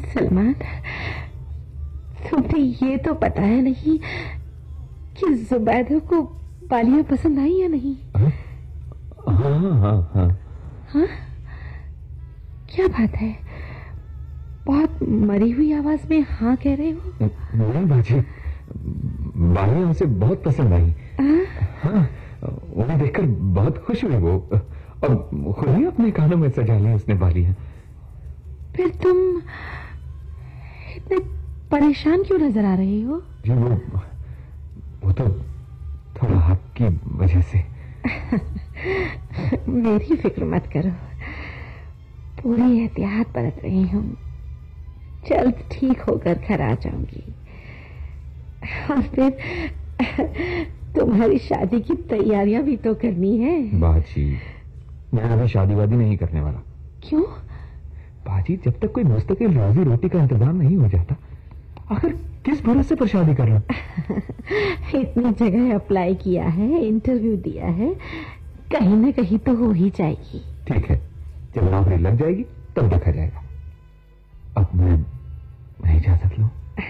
सलमान, तुम्हें ये तो पता है नहीं कि जुबैदा को बालियां पसंद आई या नहीं? हाँ? क्या बात है, बहुत मरी हुई आवाज में हाँ कह रहे हो? नहीं बाजी, बालियां उसे बहुत पसंद आई। हाँ, उन्हें देखकर बहुत खुश हुई वो, और खुद ही अपने कानों में सजा ली उसने बालियां। फिर तुम इतने परेशान क्यों नजर आ रही हो? जी वो तो थोड़ा आपकी वजह से। मेरी फिक्र मत करो, पूरी एहतियात बरत रही हूँ, जल्द ठीक होकर घर आ जाऊंगी। और फिर तुम्हारी शादी की तैयारियां भी तो करनी है। बाजी, मैं अभी शादी वादी नहीं करने वाला। क्यों? बाजी, जब तक कोई मुस्तकिल रोजी रोटी का इंतजाम नहीं हो जाता, आखिर किस भरोसे पर शादी कर लूं? इतनी जगह अप्लाई किया है, इंटरव्यू दिया है, कहीं ना कहीं तो हो ही जाएगी। ठीक है, जब नौकरी लग जाएगी तब देखा जाएगा। अब मैं इजाजत लूं?